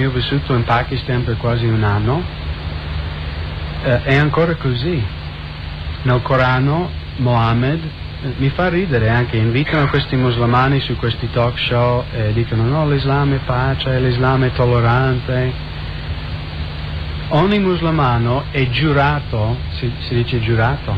io ho vissuto in Pakistan per quasi un anno, è ancora così. Nel Corano Mohammed, mi fa ridere anche, invitano questi musulmani su questi talk show e dicono no, l'Islam è pace, l'Islam è tollerante. Ogni musulmano è giurato, si dice giurato,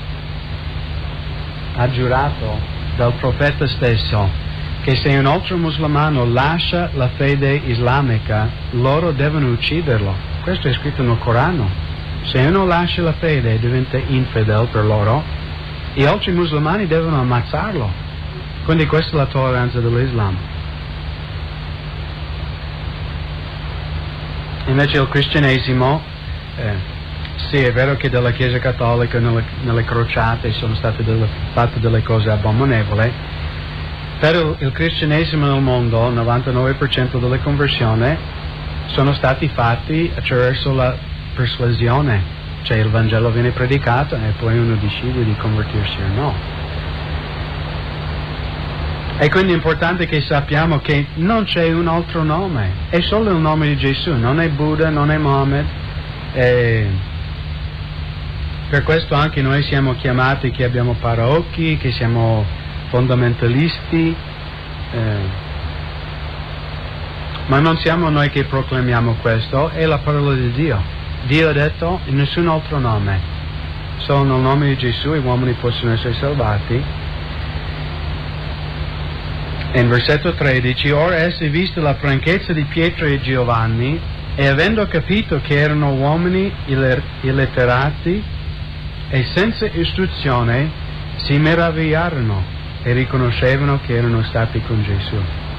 ha giurato dal profeta stesso che se un altro musulmano lascia la fede islamica, loro devono ucciderlo. Questo è scritto nel Corano. Se uno lascia la fede e diventa infedele per loro, gli altri musulmani devono ammazzarlo. Quindi questa è la tolleranza dell'Islam. Invece il cristianesimo, sì, è vero che dalla Chiesa Cattolica nelle crociate sono state fatte delle cose abominevoli, però il cristianesimo nel mondo, il 99% delle conversioni sono stati fatti attraverso la persuasione, cioè il Vangelo viene predicato e poi uno decide di convertirsi o no. E quindi è importante che sappiamo che non c'è un altro nome, è solo il nome di Gesù, non è Buddha, non è Mohammed. E per questo anche noi siamo chiamati che abbiamo paraocchi, che siamo fondamentalisti, ma non siamo noi che proclamiamo questo, è la parola di Dio. Dio ha detto in nessun altro nome, solo nel nome di Gesù gli uomini possono essere salvati. In versetto 13, ora essi vista la franchezza di Pietro e Giovanni, e avendo capito che erano uomini illetterati e senza istruzione, si meravigliarono e riconoscevano che erano stati con Gesù.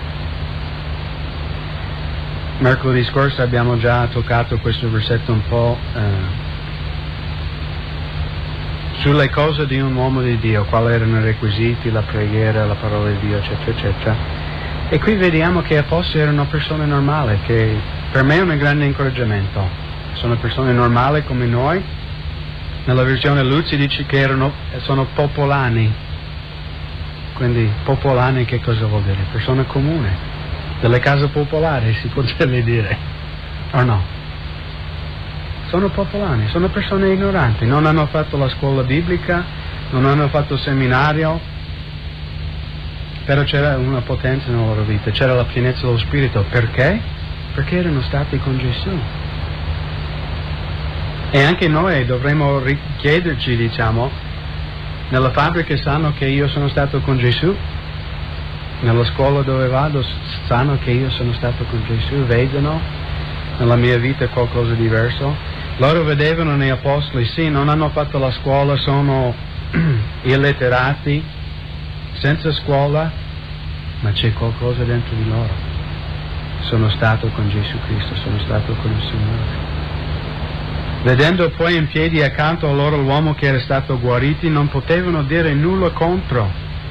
Mercoledì scorso abbiamo già toccato questo versetto un po' sulle cose di un uomo di Dio, quali erano i requisiti, la preghiera, la parola di Dio, eccetera, eccetera. E qui vediamo che gli apostoli erano persone normali, che per me è un grande incoraggiamento. Sono persone normali come noi. Nella versione Luzzi dice che sono popolani. Quindi popolani che cosa vuol dire? Persone comuni, delle case popolari si potrebbe dire, o no? Sono popolani, sono persone ignoranti, non hanno fatto la scuola biblica, non hanno fatto il seminario, però c'era una potenza nella loro vita, c'era la pienezza dello Spirito. Perché? Perché erano stati con Gesù. E anche noi dovremmo chiederci, diciamo, nella fabbrica sanno che io sono stato con Gesù, nella scuola dove vado sanno che io sono stato con Gesù, vedono nella mia vita qualcosa di diverso. Loro vedevano nei apostoli, sì, non hanno fatto la scuola, sono illetterati, senza scuola, ma c'è qualcosa dentro di loro. Sono stato con Gesù Cristo, sono stato con il Signore. Vedendo poi in piedi accanto a loro l'uomo che era stato guarito, non potevano dire nulla contro.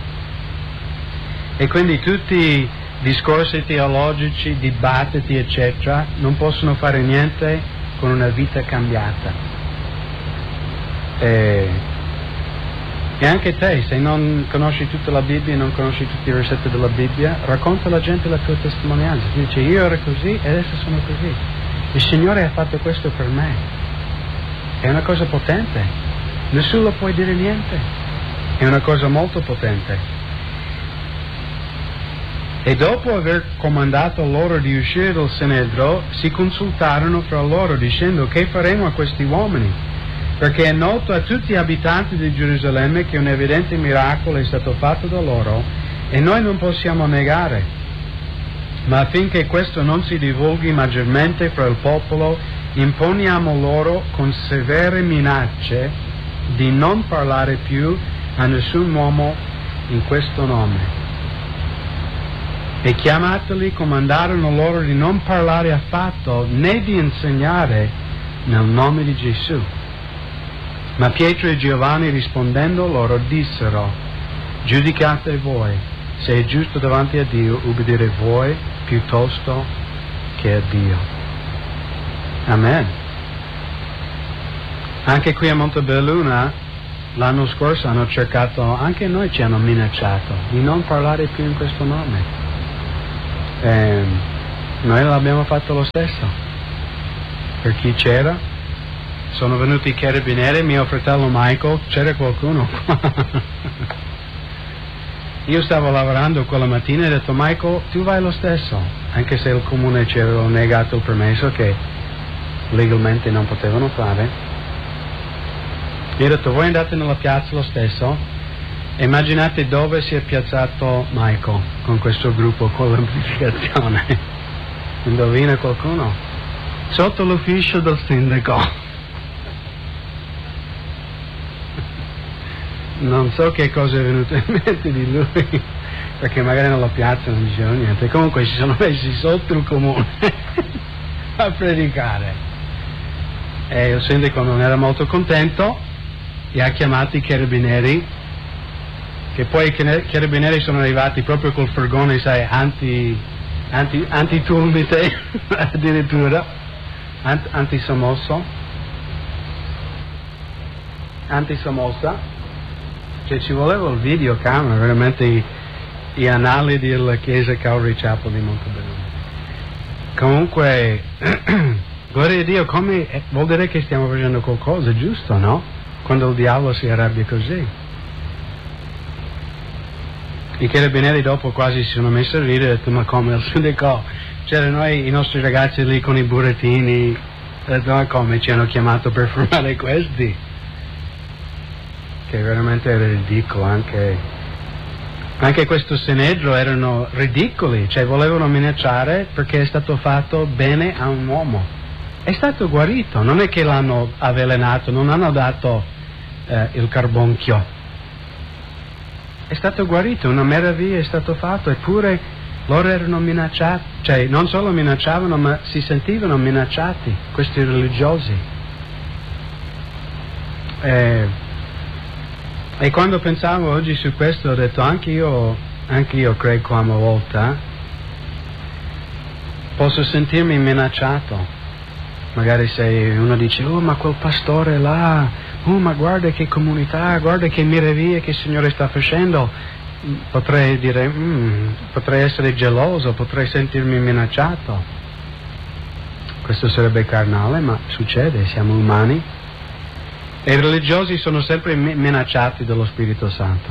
E quindi tutti i discorsi teologici, dibattiti, eccetera, non possono fare niente con una vita cambiata. E anche te, se non conosci tutta la Bibbia, non conosci tutti i versetti della Bibbia, racconta alla gente la tua testimonianza. Dice, io ero così e adesso sono così. Il Signore ha fatto questo per me. È una cosa potente. Nessuno può dire niente. È una cosa molto potente. E dopo aver comandato loro di uscire dal Sinedrio, si consultarono fra loro dicendo, che faremo a questi uomini? Perché è noto a tutti gli abitanti di Gerusalemme che un evidente miracolo è stato fatto da loro e noi non possiamo negare. Ma affinché questo non si divulghi maggiormente fra il popolo, imponiamo loro con severe minacce di non parlare più a nessun uomo in questo nome. E chiamateli, comandarono loro di non parlare affatto né di insegnare nel nome di Gesù. Ma Pietro e Giovanni rispondendo loro dissero, giudicate voi, se è giusto davanti a Dio ubbidire voi piuttosto che a Dio. Amen. Anche qui a Montebelluna l'anno scorso hanno cercato, anche noi ci hanno minacciato di non parlare più in questo nome. Noi l'abbiamo fatto lo stesso. Per chi c'era, sono venuti i carabinieri, mio fratello Michael, c'era qualcuno qua. Io stavo lavorando quella mattina e ho detto: Michael, tu vai lo stesso, anche se il comune ci aveva negato il permesso che legalmente non potevano fare. Io ho detto: voi andate nella piazza lo stesso. Immaginate dove si è piazzato Michael con questo gruppo con l'amplificazione. Indovina qualcuno? Sotto l'ufficio del sindaco. Non so che cosa è venuto in mente di lui, perché magari nella piazza non diceva niente. Comunque si sono messi sotto il comune a predicare. E il sindaco non era molto contento e ha chiamato i carabinieri, che poi i carabinieri sono arrivati proprio col furgone, sai, antitulmite addirittura, antisomossa. Cioè ci voleva il videocamera, veramente gli anali della chiesa Calvary Chapel di Montebelluna. Comunque, gloria a Dio, come vuol dire che stiamo facendo qualcosa giusto, no? Quando il diavolo si arrabbia così. I carabinieri dopo quasi si sono messi a ridere e ho detto: ma come il sindaco? C'erano i nostri ragazzi lì con i burattini, ho detto: ma come ci hanno chiamato per fermare questi? Che veramente era ridicolo. Anche questo Sinedro erano ridicoli, cioè volevano minacciare perché è stato fatto bene a un uomo. È stato guarito, non è che l'hanno avvelenato, non hanno dato il carbonchio. È stato guarito, una meraviglia è stato fatto, eppure loro erano minacciati, cioè non solo minacciavano, ma si sentivano minacciati, questi religiosi. E quando pensavo oggi su questo ho detto: anche io credo a una volta posso sentirmi minacciato. Magari se uno dice: oh, ma quel pastore là, oh, ma guarda che comunità, guarda che meraviglia che il Signore sta facendo, potrei dire, potrei essere geloso, potrei sentirmi minacciato. Questo sarebbe carnale, ma succede, siamo umani. E i religiosi sono sempre minacciati dallo Spirito Santo.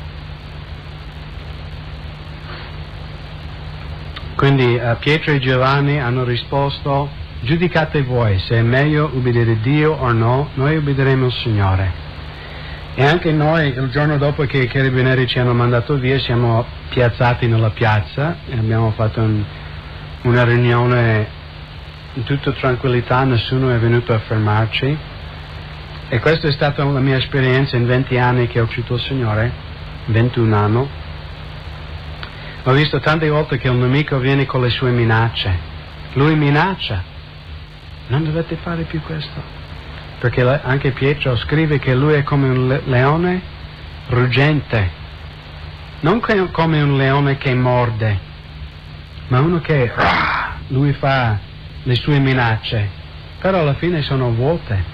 Quindi Pietro e Giovanni hanno risposto: giudicate voi se è meglio ubbidire Dio o no, noi ubbidiremo il Signore. E anche noi, il giorno dopo che i carabinieri ci hanno mandato via, siamo piazzati nella piazza e abbiamo fatto una riunione in tutta tranquillità, nessuno è venuto a fermarci. E questa è stata la mia esperienza in 20 anni che ho creduto il Signore, 21 anni. Ho visto tante volte che il nemico viene con le sue minacce. Lui minaccia: non dovete fare più questo. Perché anche Pietro scrive che lui è come un leone ruggente. Non come un leone che morde, ma uno che lui fa le sue minacce, però alla fine sono vuote.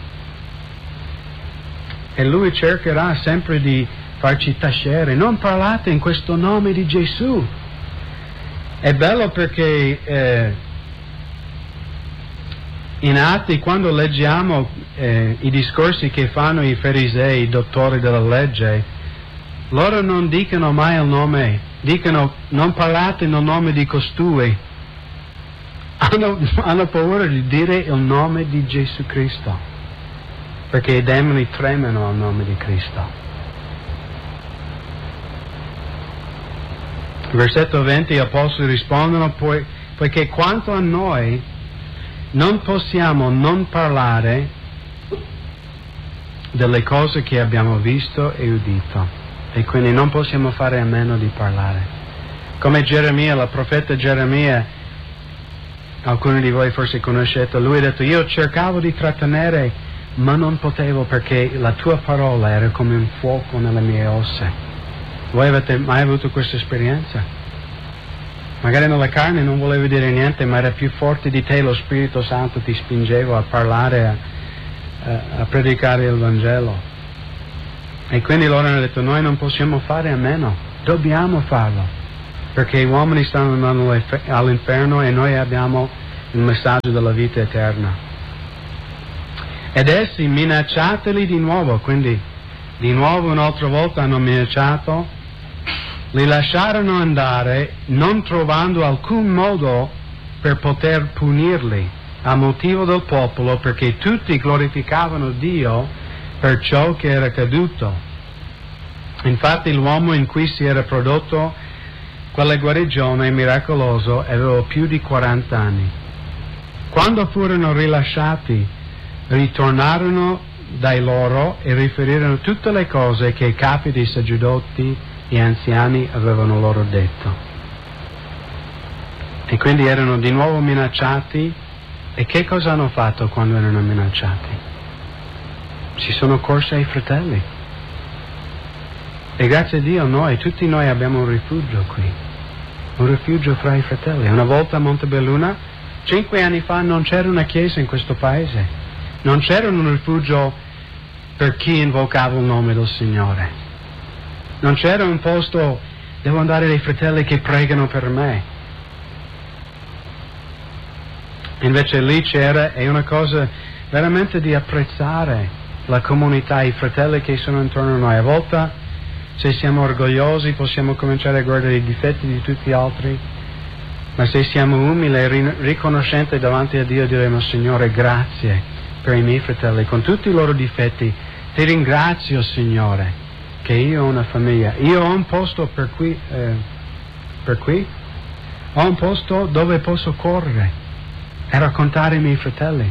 E lui cercherà sempre di farci tacere: non parlate in questo nome di Gesù. È bello perché in Atti, quando leggiamo i discorsi che fanno i farisei, i dottori della legge, loro non dicono mai il nome, dicono: non parlate nel nome di costui. Hanno paura di dire il nome di Gesù Cristo, perché i demoni tremano al nome di Cristo. Versetto 20, gli apostoli rispondono: poiché quanto a noi non possiamo non parlare delle cose che abbiamo visto e udito, e quindi non possiamo fare a meno di parlare. Come Geremia, il profeta Geremia, alcuni di voi forse conoscete, lui ha detto: io cercavo di trattenere ma non potevo, perché la tua parola era come un fuoco nelle mie ossa. Voi avete mai avuto questa esperienza? Magari nella carne non volevi dire niente, ma era più forte di te, lo Spirito Santo ti spingeva a parlare, a predicare il Vangelo. E quindi loro hanno detto: noi non possiamo fare a meno, dobbiamo farlo. perché gli uomini stanno andando all'inferno e noi abbiamo il messaggio della vita eterna. Ed essi minacciateli di nuovo, quindi di nuovo un'altra volta hanno minacciato, li lasciarono andare non trovando alcun modo per poter punirli a motivo del popolo, perché tutti glorificavano Dio per ciò che era caduto. Infatti l'uomo in cui si era prodotto quella guarigione miracolosa aveva più di 40 anni. Quando furono rilasciati, ritornarono dai loro e riferirono tutte le cose che i capi dei sacerdoti e anziani avevano loro detto. E quindi erano di nuovo minacciati. E che cosa hanno fatto quando erano minacciati? Si sono corsi ai fratelli. E grazie a Dio tutti noi abbiamo un rifugio qui, un rifugio fra i fratelli. Una volta a Montebelluna, 5 anni fa, non c'era una chiesa in questo paese, non c'era un rifugio per chi invocava il nome del Signore, non c'era un posto, devo andare dai fratelli che pregano per me. Invece lì c'era, è una cosa veramente di apprezzare la comunità, i fratelli che sono intorno a noi. A volte, se siamo orgogliosi, possiamo cominciare a guardare i difetti di tutti gli altri, ma se siamo umili e riconoscenti davanti a Dio, diremo: Signore, grazie per i miei fratelli, con tutti i loro difetti, ti ringrazio, Signore, che io ho una famiglia, io ho un posto per qui, ho un posto dove posso correre e raccontare ai miei fratelli.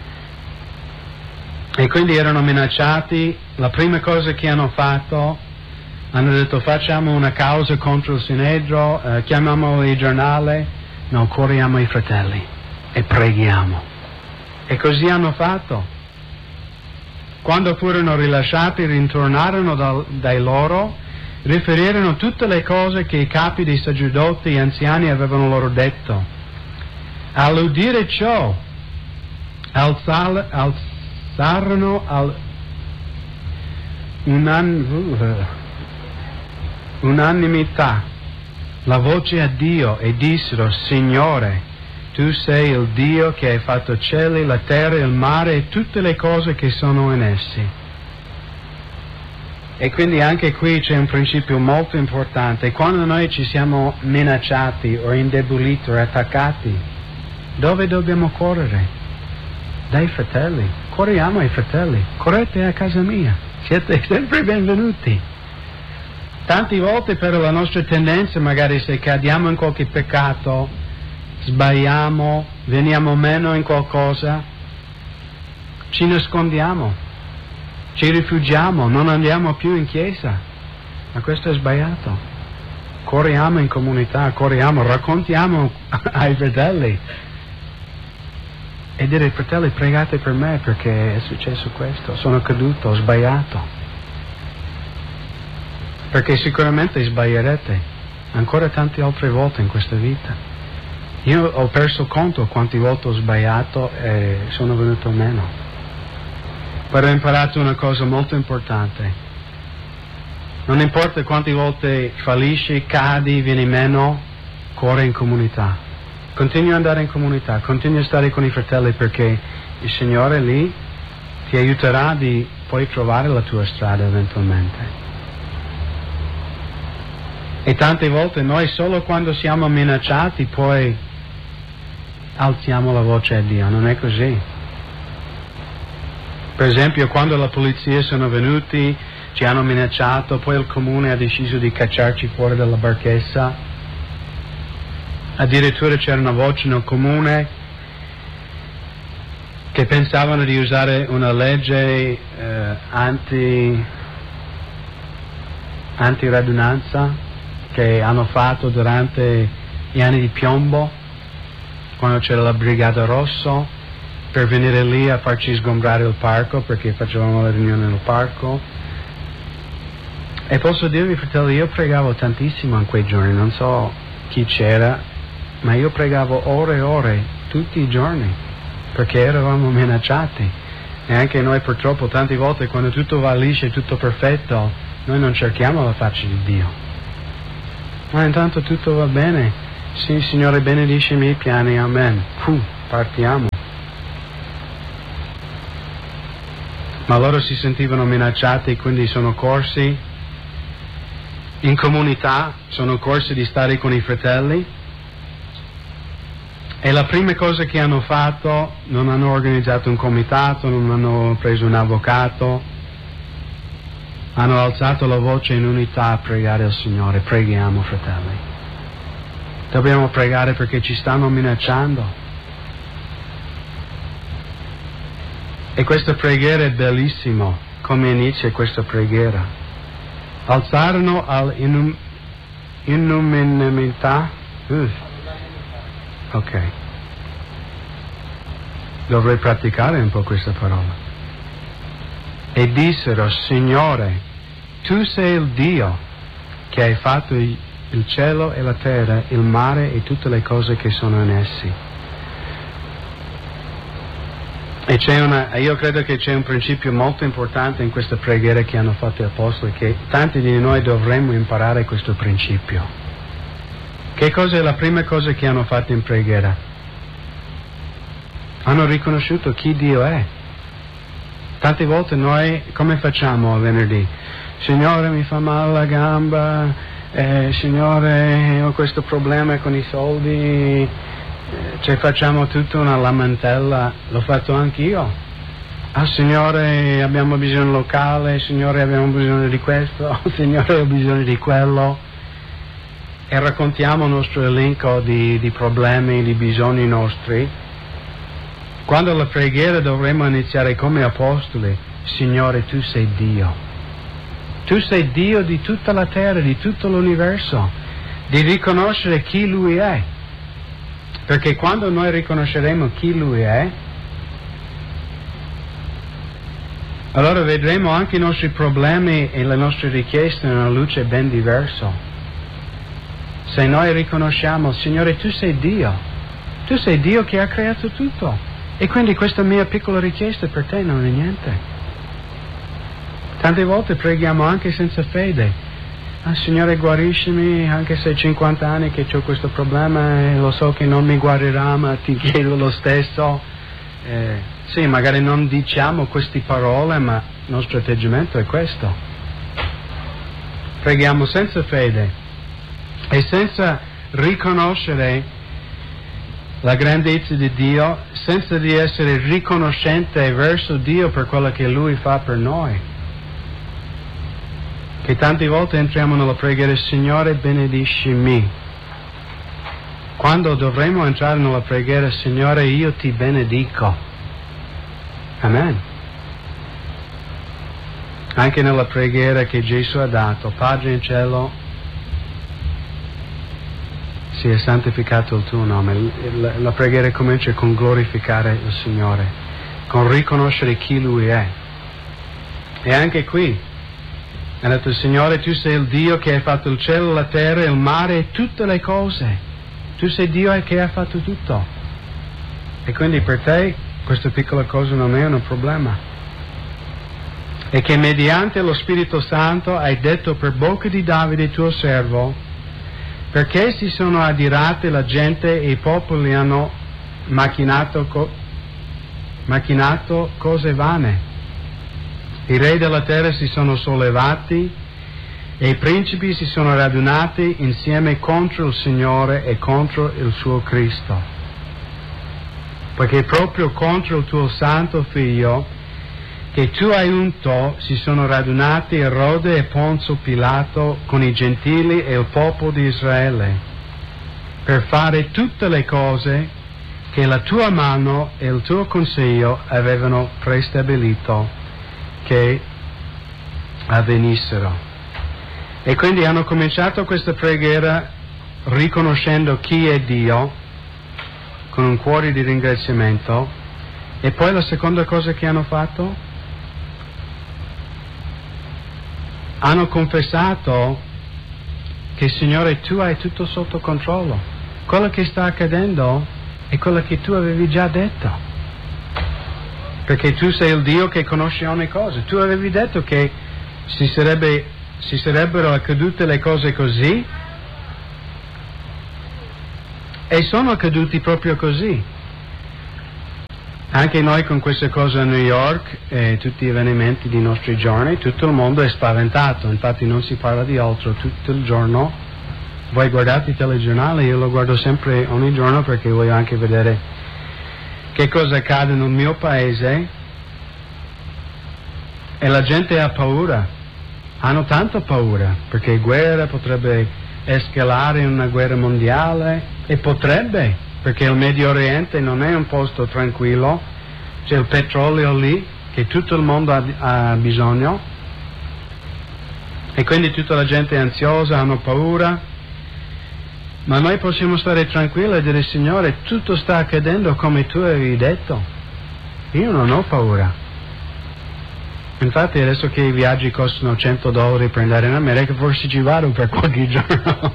E quindi erano minacciati. La prima cosa che hanno fatto, hanno detto: facciamo una causa contro il Sinedrio, chiamiamo il giornale, no, corriamo ai fratelli e preghiamo. E così hanno fatto. Quando furono rilasciati, ritornarono dai loro, riferirono tutte le cose che i capi dei sacerdoti e anziani avevano loro detto. All'udire ciò, alzarono unanimità la voce a Dio e dissero: Signore, tu sei il Dio che hai fatto cieli, la terra, il mare e tutte le cose che sono in essi. E quindi anche qui c'è un principio molto importante. Quando noi ci siamo minacciati o indeboliti o attaccati, dove dobbiamo correre? Dai fratelli. Corriamo ai fratelli. Correte a casa mia. Siete sempre benvenuti. Tante volte per la nostra tendenza, magari se cadiamo in qualche peccato, sbagliamo, veniamo meno in qualcosa, ci nascondiamo, ci rifugiamo, non andiamo più in chiesa. Ma questo è sbagliato. Corriamo in comunità, corriamo, raccontiamo ai fratelli. E dire: fratelli, pregate per me perché è successo questo, sono caduto, ho sbagliato. Perché sicuramente sbaglierete ancora tante altre volte in questa vita. Io ho perso conto quante volte ho sbagliato e sono venuto meno. Però ho imparato una cosa molto importante: non importa quante volte fallisci, cadi, vieni meno, corri in comunità. Continua ad andare in comunità, continua a stare con i fratelli, perché il Signore lì ti aiuterà di poi trovare la tua strada eventualmente. E tante volte noi solo quando siamo minacciati poi alziamo la voce a Dio, non è così. Per esempio, quando la polizia sono venuti, ci hanno minacciato, poi il comune ha deciso di cacciarci fuori dalla barchessa. Addirittura c'era una voce nel comune che pensavano di usare una legge anti-radunanza che hanno fatto durante gli anni di piombo, quando c'era la Brigata Rosso, per venire lì a farci sgombrare il parco, perché facevamo la riunione nel parco. E posso dirvi, fratelli, io pregavo tantissimo in quei giorni, non so chi c'era, ma io pregavo ore e ore, tutti i giorni, perché eravamo minacciati. E anche noi purtroppo tante volte, quando tutto va liscio e tutto perfetto, noi non cerchiamo la faccia di Dio. Ma intanto tutto va bene. Sì, Signore, benedici i miei piani, amen. Partiamo. Ma loro si sentivano minacciati, quindi sono corsi in comunità, sono corsi di stare con i fratelli. E la prima cosa che hanno fatto, non hanno organizzato un comitato, non hanno preso un avvocato, hanno alzato la voce in unità a pregare al Signore. Preghiamo, fratelli. Dobbiamo pregare perché ci stanno minacciando. E questa preghiera è bellissimo, come inizia questa preghiera. Alzarono all'unanimità. Ok. Dovrei praticare un po' questa parola. E dissero, Signore, Tu sei il Dio che hai fatto il cielo e la terra, il mare e tutte le cose che sono in essi. E io credo che c'è un principio molto importante in questa preghiera che hanno fatto gli apostoli, che tanti di noi dovremmo imparare questo principio. Che cosa è la prima cosa che hanno fatto in preghiera? Hanno riconosciuto chi Dio è. Tante volte noi, come facciamo venerdì? Signore, mi fa male la gamba, Signore, ho questo problema con i soldi, facciamo tutta una lamentela, l'ho fatto anch'io. Signore, abbiamo bisogno di locale, Signore, abbiamo bisogno di questo, Signore, ho bisogno di quello. E raccontiamo il nostro elenco di problemi, di bisogni nostri. Quando la preghiera dovremmo iniziare come apostoli, Signore, Tu sei Dio. Tu sei Dio di tutta la terra, di tutto l'universo, di riconoscere chi Lui è. Perché quando noi riconosceremo chi Lui è, allora vedremo anche i nostri problemi e le nostre richieste in una luce ben diversa. Se noi riconosciamo, Signore, Tu sei Dio che ha creato tutto, e quindi questa mia piccola richiesta per Te non è niente. Tante volte preghiamo anche senza fede. Signore, guariscimi, anche se 50 anni che ho questo problema e lo so che non mi guarirà, ma Ti chiedo lo stesso. Sì, magari non diciamo queste parole, ma il nostro atteggiamento è questo. Preghiamo senza fede e senza riconoscere la grandezza di Dio, senza di essere riconoscente verso Dio per quello che Lui fa per noi. Che tante volte entriamo nella preghiera, Signore, benediscimi. Quando dovremo entrare nella preghiera, Signore, io Ti benedico. Amen. Anche nella preghiera che Gesù ha dato, Padre in cielo, sia santificato il Tuo nome. La preghiera comincia con glorificare il Signore, con riconoscere chi Lui è. E anche qui ha detto, Signore, Tu sei il Dio che hai fatto il cielo, la terra, il mare e tutte le cose. Tu sei Dio che ha fatto tutto. E quindi per Te questa piccola cosa non è un problema. E che mediante lo Spirito Santo hai detto per bocca di Davide, Tuo servo, perché si sono adirate la gente e i popoli hanno macchinato cose vane. I re della terra si sono sollevati e i principi si sono radunati insieme contro il Signore e contro il suo Cristo. Perché proprio contro il Tuo Santo Figlio, che Tu hai unto, si sono radunati Erode e Ponzio Pilato con i gentili e il popolo di Israele, per fare tutte le cose che la Tua mano e il Tuo consiglio avevano prestabilito che avvenissero. E quindi hanno cominciato questa preghiera riconoscendo chi è Dio, con un cuore di ringraziamento. E poi la seconda cosa che hanno fatto? Hanno confessato che, Signore, Tu hai tutto sotto controllo. Quello che sta accadendo è quello che Tu avevi già detto. Perché Tu sei il Dio che conosce ogni cosa. Tu avevi detto che si sarebbero accadute le cose così E sono accaduti proprio così. Anche noi con queste cose a New York e tutti gli avvenimenti dei nostri giorni, tutto il mondo è spaventato, infatti non si parla di altro tutto il giorno. Voi guardate i telegiornali, io lo guardo sempre ogni giorno perché voglio anche vedere che cosa accade nel mio paese, e la gente ha paura, hanno tanta paura, perché guerra potrebbe escalare in una guerra mondiale, e potrebbe, perché il Medio Oriente non è un posto tranquillo, c'è il petrolio lì che tutto il mondo ha bisogno, e quindi tutta la gente è ansiosa, hanno paura. Ma noi possiamo stare tranquilli e dire: Signore, tutto sta accadendo come tu avevi detto, io non ho paura. Infatti adesso che i viaggi costano $100 per andare in America, forse ci vado per qualche giorno.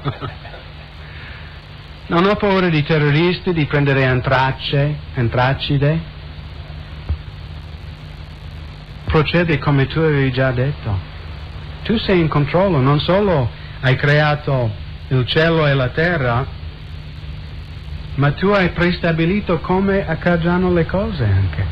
Non ho paura di terroristi, di prendere antracide. Procedi come tu avevi già detto. Tu sei in controllo, non solo hai creato il cielo e la terra, ma tu hai prestabilito come accadranno le cose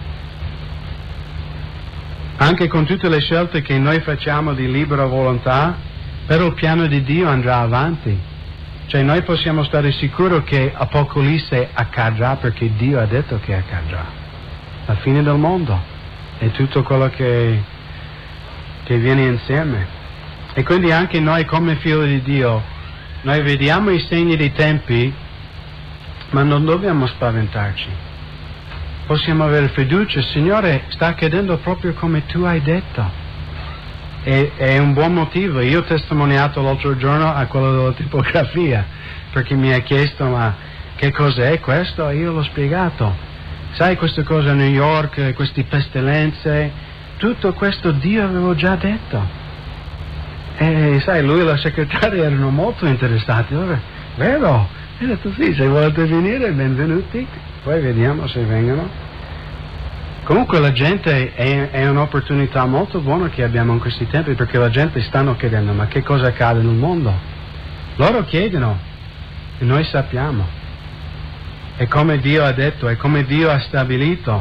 anche con tutte le scelte che noi facciamo di libera volontà, però il piano di Dio andrà avanti. Cioè noi possiamo stare sicuri che Apocalisse accadrà perché Dio ha detto che accadrà, la fine del mondo e tutto quello che viene insieme. E quindi anche noi come figli di Dio, noi vediamo i segni dei tempi, ma non dobbiamo spaventarci. Possiamo avere fiducia: Signore, sta accadendo proprio come tu hai detto. È un buon motivo. Io ho testimoniato l'altro giorno a quello della tipografia, perché mi ha chiesto: ma che cos'è questo? E io l'ho spiegato. Sai, queste cose a New York, queste pestilenze, tutto questo Dio aveva già detto. E sai, lui e la segretaria erano molto interessati. Allora, vero? E ho detto: sì, se volete venire, benvenuti. Poi vediamo se vengono. Comunque la gente è un'opportunità molto buona che abbiamo in questi tempi, perché la gente stanno chiedendo: ma che cosa accade nel mondo? Loro chiedono e noi sappiamo. E come Dio ha detto, e come Dio ha stabilito.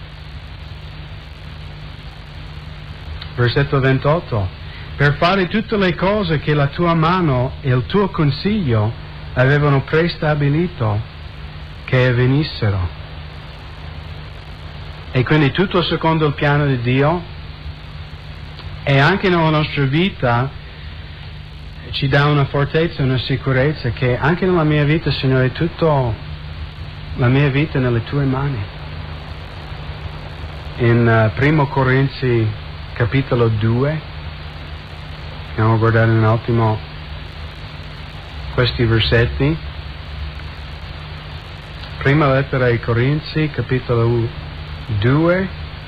Versetto 28. Per fare tutte le cose che la tua mano e il tuo consiglio avevano prestabilito che avvenissero. E quindi tutto secondo il piano di Dio, e anche nella nostra vita ci dà una fortezza, una sicurezza, che anche nella mia vita, Signore, tutta la mia vita è nelle tue mani. In 1 Corinzi capitolo 2, andiamo a guardare un attimo questi versetti. Prima lettera ai Corinzi, capitolo 2,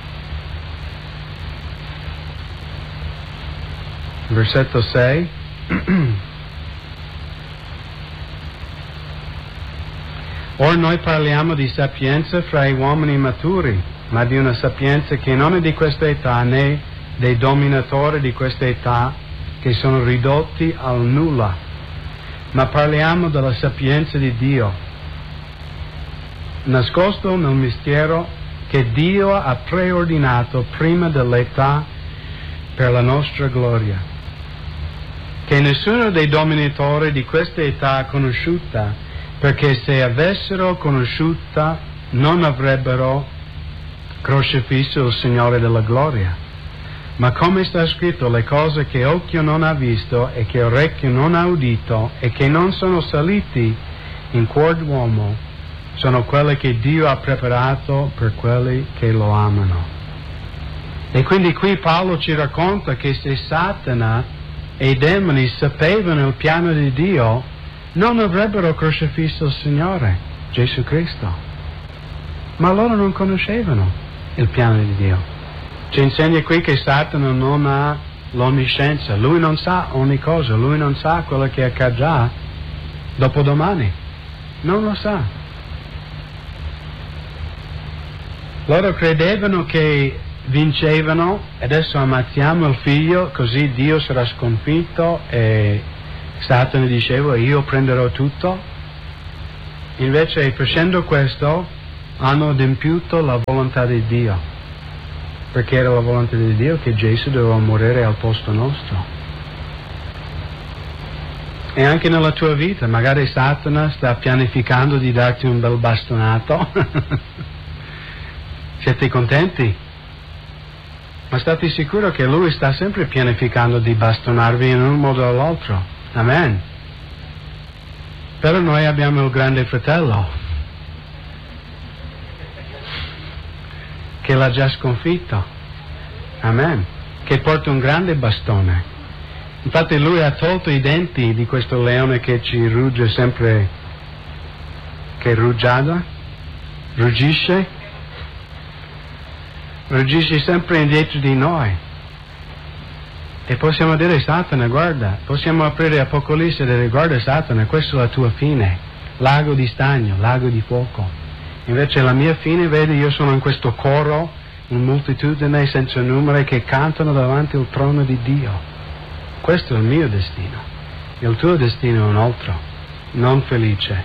versetto 6. Ora noi parliamo di sapienza fra gli uomini maturi, ma di una sapienza che non è di questa età, né dei dominatori di questa età, che sono ridotti al nulla, ma parliamo della sapienza di Dio, nascosto nel mistero che Dio ha preordinato prima dell'età per la nostra gloria, che nessuno dei dominatori di questa età ha conosciuta, perché se avessero conosciuta non avrebbero crocifisso il Signore della gloria. Ma come sta scritto, le cose che occhio non ha visto e che orecchio non ha udito e che non sono saliti in cuor d'uomo, sono quelle che Dio ha preparato per quelli che lo amano. E quindi qui Paolo ci racconta che se Satana e i demoni sapevano il piano di Dio, non avrebbero crocifisso il Signore, Gesù Cristo. Ma loro non conoscevano il piano di Dio. Ci insegna qui che Satana non ha l'onniscienza, lui non sa ogni cosa, lui non sa quello che accadrà dopodomani, non lo sa. Loro credevano che vincevano, adesso ammazziamo il figlio così Dio sarà sconfitto, e Satana diceva: io prenderò tutto. Invece facendo questo hanno adempiuto la volontà di Dio, perché era la volontà di Dio che Gesù doveva morire al posto nostro. E anche nella tua vita, magari Satana sta pianificando di darti un bel bastonato. Siete contenti? Ma state sicuri che Lui sta sempre pianificando di bastonarvi in un modo o l'altro. Amen. Però noi abbiamo il grande fratello, che l'ha già sconfitto. Amen. Che porta un grande bastone. Infatti Lui ha tolto i denti di questo leone che ci rugge sempre, che ruggiada, ruggisce sempre indietro di noi. E possiamo dire: Satana, guarda, possiamo aprire Apocalisse e dire: guarda Satana, questa è la tua fine, lago di stagno, lago di fuoco. Invece la mia fine, vedi, io sono in questo coro, in moltitudine senza numero che cantano davanti al trono di Dio. Questo è il mio destino. Il tuo destino è un altro, non felice.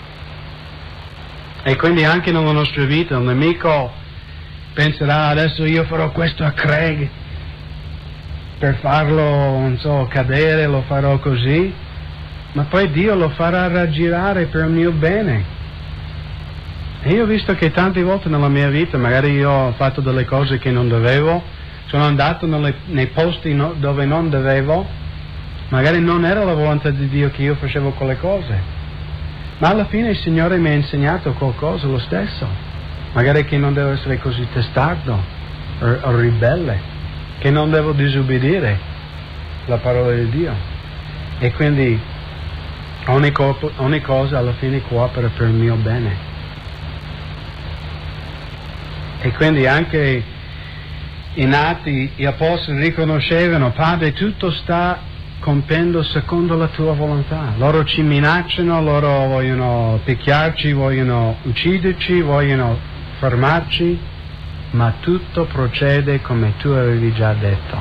E quindi anche nella nostra vita il nemico penserà: adesso io farò questo a Craig per farlo, non so, cadere, lo farò così, ma poi Dio lo farà raggirare per il mio bene. E io ho visto che tante volte nella mia vita magari io ho fatto delle cose che non dovevo, sono andato nei posti dove non dovevo, magari non era la volontà di Dio che io facevo quelle cose, ma alla fine il Signore mi ha insegnato qualcosa lo stesso, magari che non devo essere così testardo o ribelle, che non devo disobbedire la parola di Dio, e quindi ogni cosa alla fine coopera per il mio bene. E quindi anche in Atti gli apostoli riconoscevano: Padre, tutto sta compiendo secondo la tua volontà. Loro ci minacciano, loro vogliono picchiarci, vogliono ucciderci, vogliono fermarci, ma tutto procede come tu avevi già detto.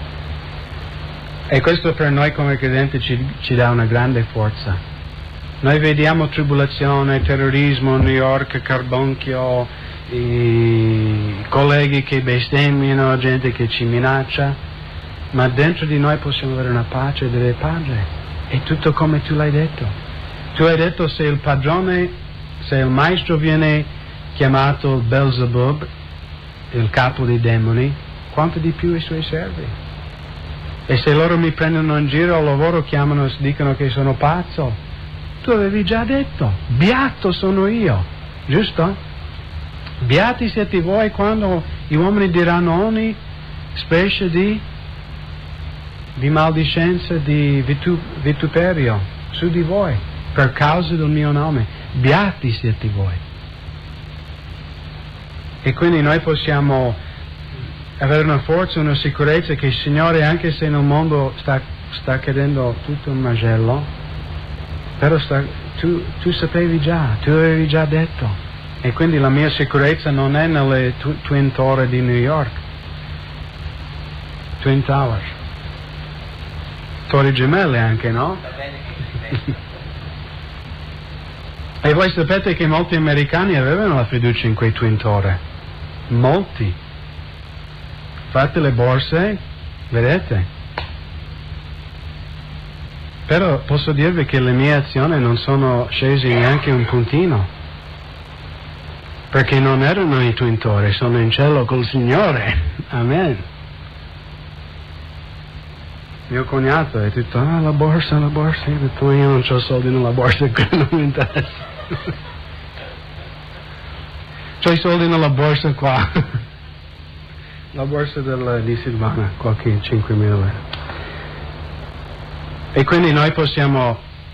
E questo per noi come credenti ci dà una grande forza. Noi vediamo tribolazione, terrorismo, New York, carbonchio, i colleghi che bestemmiano, gente che ci minaccia, ma dentro di noi possiamo avere una pace e dire: Padre, è tutto come tu l'hai detto. Tu hai detto: se il padrone, se il maestro viene chiamato Belzebub, il capo dei demoni, quanto di più i suoi servi. E se loro mi prendono in giro al lavoro, chiamano e dicono che sono pazzo, tu avevi già detto: beato sono io, giusto? Beati siete voi quando gli uomini diranno ogni specie di maldicenza, di vituperio su di voi per causa del mio nome. Beati siete voi. E quindi noi possiamo avere una forza, una sicurezza che il Signore, anche se nel mondo sta cadendo tutto un macello, però tu sapevi già, tu avevi già detto. E quindi la mia sicurezza non è nelle Twin Tower di New York, Twin Towers, Torri Gemelle anche, no? E voi sapete che molti americani avevano la fiducia in quei Twin Tower, molti. Fate le borse, vedete? Però posso dirvi che le mie azioni non sono scese neanche un puntino, perché non erano i Twin Tower, sono in cielo col Signore. Amen. Mio cognato è detto: la borsa, io ho detto: io non ho soldi nella borsa, non mi interessa. C'ho i soldi nella borsa qua, la borsa di Silvana, qualche 5.000. E quindi noi possiamo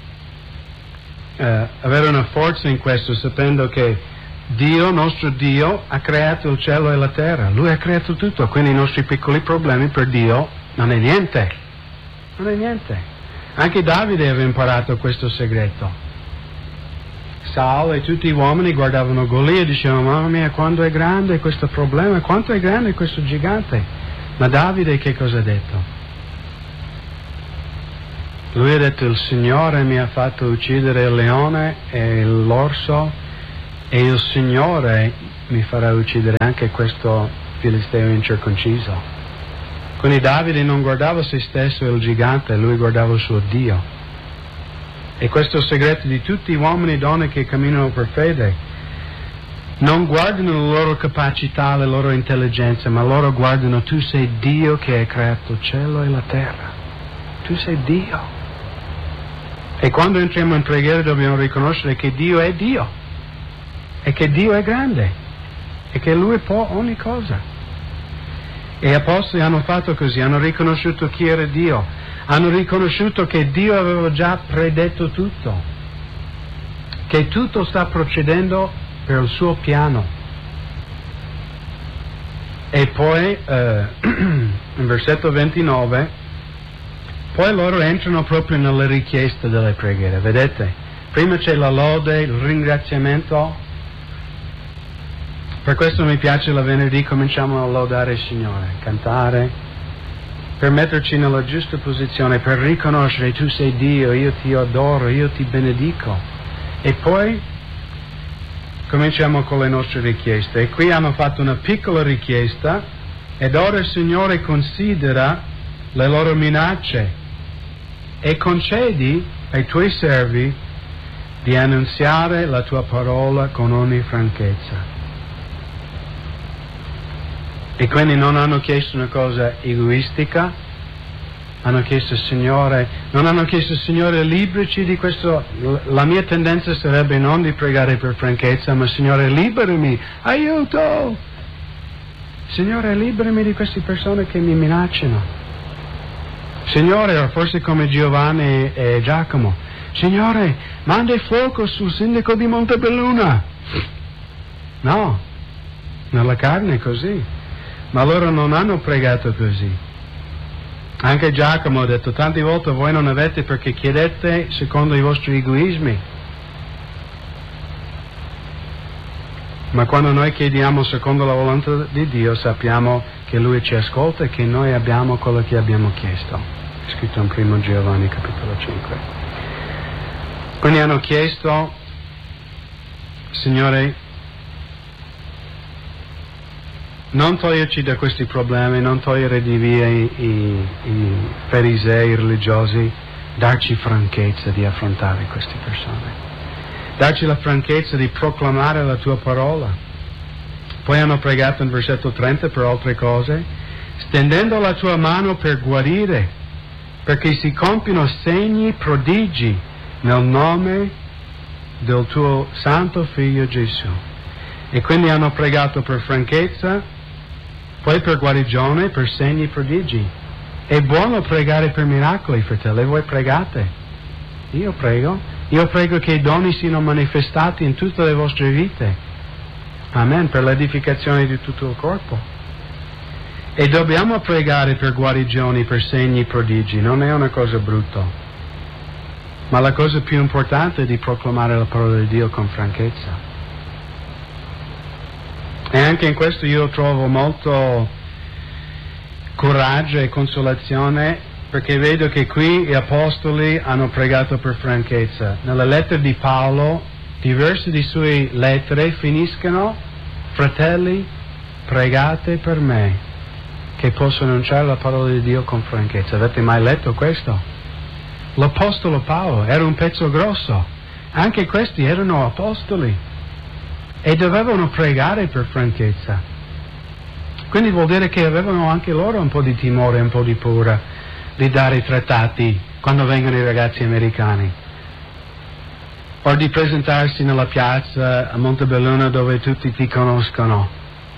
avere una forza in questo, sapendo che Dio, nostro Dio, ha creato il cielo e la terra. Lui ha creato tutto, quindi i nostri piccoli problemi per Dio non è niente. Non è niente. Anche Davide aveva imparato questo segreto. Saul e tutti gli uomini guardavano Golia e dicevano: mamma mia, quanto è grande questo problema, quanto è grande questo gigante. Ma Davide che cosa ha detto? Lui ha detto: il Signore mi ha fatto uccidere il leone e l'orso, e il Signore mi farà uccidere anche questo filisteo incirconciso. Quindi Davide non guardava se stesso e il gigante, lui guardava il suo Dio. E questo è il segreto di tutti gli uomini e donne che camminano per fede. Non guardano le loro capacità, le loro intelligenze, ma loro guardano: tu sei Dio che hai creato il cielo e la terra. Tu sei Dio. E quando entriamo in preghiera dobbiamo riconoscere che Dio è Dio, e che Dio è grande, e che Lui può ogni cosa. E gli apostoli hanno fatto così, hanno riconosciuto chi era Dio, hanno riconosciuto che Dio aveva già predetto tutto, che tutto sta procedendo per il suo piano. E poi, in versetto 29, poi loro entrano proprio nelle richieste delle preghiere, vedete? Prima c'è la lode, il ringraziamento. Per questo mi piace la venerdì, cominciamo a lodare il Signore, cantare, per metterci nella giusta posizione, per riconoscere: tu sei Dio, io ti adoro, io ti benedico. E poi cominciamo con le nostre richieste. E qui hanno fatto una piccola richiesta, ed ora il Signore considera le loro minacce e concedi ai tuoi servi di annunziare la tua parola con ogni franchezza. E quindi non hanno chiesto una cosa egoistica, hanno chiesto: Signore, non hanno chiesto: Signore, liberaci di questo. La mia tendenza sarebbe non di pregare per franchezza, ma: Signore, liberami, aiuto! Signore, liberami di queste persone che mi minacciano. Signore, o forse come Giovanni e Giacomo: Signore, manda fuoco sul sindaco di Montebelluna. No, nella carne è così. Ma loro non hanno pregato così. Anche Giacomo ha detto: tante volte voi non avete perché chiedete secondo i vostri egoismi. Ma quando noi chiediamo secondo la volontà di Dio, sappiamo che Lui ci ascolta e che noi abbiamo quello che abbiamo chiesto. È scritto in 1 Giovanni capitolo 5. Quindi hanno chiesto: Signore, non toglierci da questi problemi, non togliere di via i farisei religiosi, darci franchezza di affrontare queste persone, darci la franchezza di proclamare la tua parola. Poi hanno pregato in versetto 30 per altre cose: stendendo la tua mano per guarire, perché si compiono segni, prodigi nel nome del tuo santo figlio Gesù. E quindi hanno pregato per franchezza, poi per guarigione, per segni, prodigi. È buono pregare per miracoli, fratelli. Voi pregate? Io prego che i doni siano manifestati in tutte le vostre vite. Amen, per l'edificazione di tutto il corpo. E dobbiamo pregare per guarigioni, per segni, prodigi. Non è una cosa brutta. Ma la cosa più importante è di proclamare la parola di Dio con franchezza. E anche in questo io trovo molto coraggio e consolazione, perché vedo che qui gli apostoli hanno pregato per franchezza. Nella lettera di Paolo, diverse di sue lettere finiscono: fratelli, pregate per me, che posso annunciare la parola di Dio con franchezza. Avete mai letto questo? L'apostolo Paolo era un pezzo grosso, anche questi erano apostoli e dovevano pregare per franchezza. Quindi vuol dire che avevano anche loro un po' di timore, un po' di paura di dare i trattati quando vengono i ragazzi americani, o di presentarsi nella piazza a Montebelluna dove tutti ti conoscono.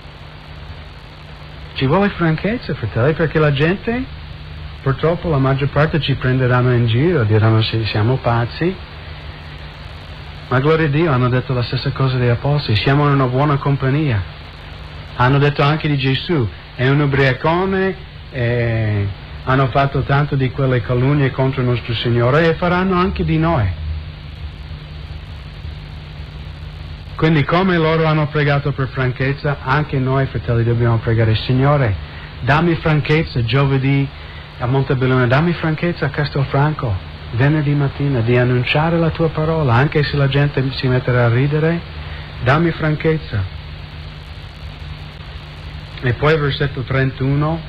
Ci vuole franchezza, fratelli, perché la gente, purtroppo la maggior parte, ci prenderanno in giro, diranno se siamo pazzi. Ma gloria a Dio, hanno detto la stessa cosa degli apostoli: siamo in una buona compagnia. Hanno detto anche di Gesù: è un ubriacone, hanno fatto tanto di quelle calunnie contro il nostro Signore, e faranno anche di noi. Quindi come loro hanno pregato per franchezza, anche noi, fratelli, dobbiamo pregare: Signore, dammi franchezza giovedì a Montebelluna, dammi franchezza a Castelfranco, venerdì mattina, di annunciare la tua parola, anche se la gente si metterà a ridere, dammi franchezza. E poi versetto 31,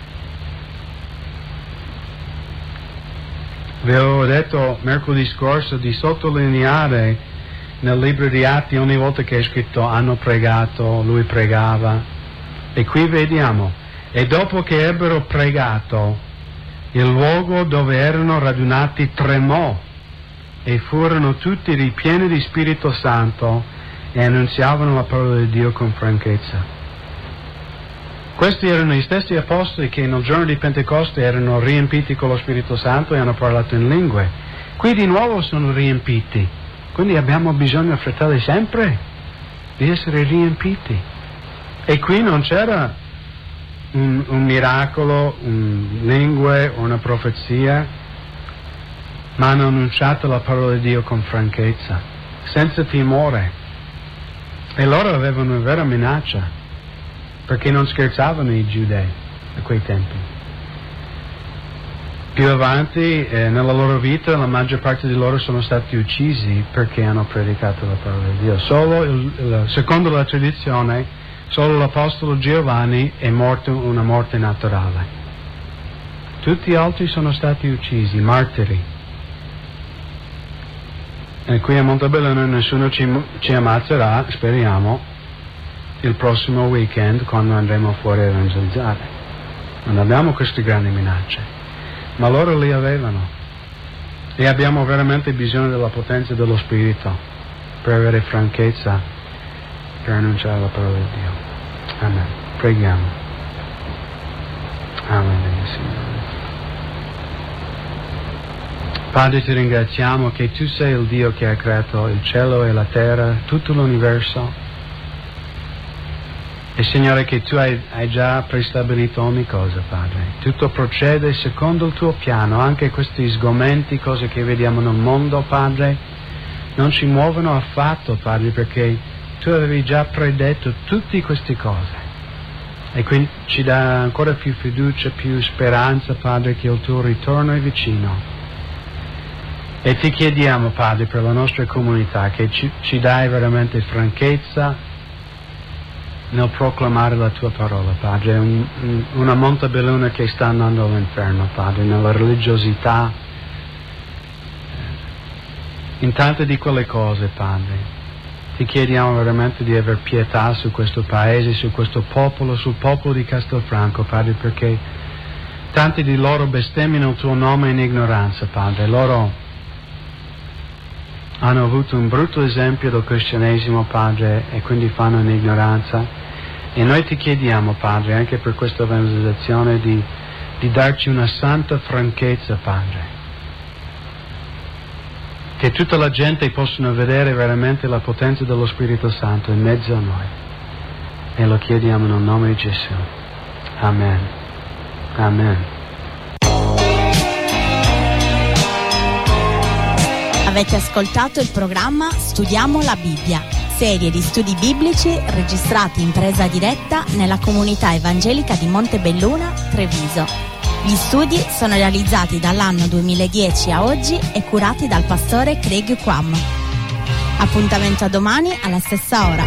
vi avevo detto mercoledì scorso di sottolineare nel libro di Atti ogni volta che è scritto hanno pregato, lui pregava, e qui vediamo, e dopo che ebbero pregato, il luogo dove erano radunati tremò e furono tutti ripieni di Spirito Santo e annunziavano la parola di Dio con franchezza. Questi erano gli stessi apostoli che nel giorno di Pentecoste erano riempiti con lo Spirito Santo e hanno parlato in lingue. Qui di nuovo sono riempiti, quindi abbiamo bisogno, fratelli, sempre di essere riempiti. E qui non c'era un miracolo, lingue o una profezia, ma hanno annunciato la parola di Dio con franchezza, senza timore. E loro avevano una vera minaccia, perché non scherzavano i giudei a quei tempi. Più avanti, nella loro vita, la maggior parte di loro sono stati uccisi perché hanno predicato la parola di Dio. Solo, secondo la tradizione, solo l'apostolo Giovanni è morto una morte naturale. Tutti gli altri sono stati uccisi, martiri. E qui a Montebelluna nessuno ci ammazzerà, speriamo, il prossimo weekend quando andremo fuori a evangelizzare. Non abbiamo queste grandi minacce, ma loro li avevano. E abbiamo veramente bisogno della potenza dello Spirito per avere franchezza per annunciare la parola di Dio. Amen. Preghiamo. Alleluia, Signore. Padre, ti ringraziamo che tu sei il Dio che ha creato il cielo e la terra, tutto l'universo. E Signore, che tu hai già prestabilito ogni cosa, Padre. Tutto procede secondo il tuo piano, anche questi sgomenti, cose che vediamo nel mondo, Padre, non ci muovono affatto, Padre, perché tu avevi già predetto tutte queste cose. E quindi ci dà ancora più fiducia, più speranza, Padre, che il tuo ritorno è vicino. E ti chiediamo, Padre, per la nostra comunità, che ci dai veramente franchezza nel proclamare la tua parola, Padre. Una Montebelluna che sta andando all'inferno, Padre, nella religiosità, in tante di quelle cose, Padre. Ti chiediamo veramente di aver pietà su questo paese, su questo popolo, sul popolo di Castelfranco, Padre, perché tanti di loro bestemmiano il tuo nome in ignoranza, Padre. Loro hanno avuto un brutto esempio del cristianesimo, Padre, e quindi fanno in ignoranza. E noi ti chiediamo, Padre, anche per questa evangelizzazione, di darci una santa franchezza, Padre, che tutta la gente possa vedere veramente la potenza dello Spirito Santo in mezzo a noi. E lo chiediamo nel nome di Gesù. Amen. Amen. Avete ascoltato il programma Studiamo la Bibbia, serie di studi biblici registrati in presa diretta nella comunità evangelica di Montebelluna, Treviso. Gli studi sono realizzati dall'anno 2010 a oggi e curati dal pastore Craig Quam. Appuntamento a domani alla stessa ora.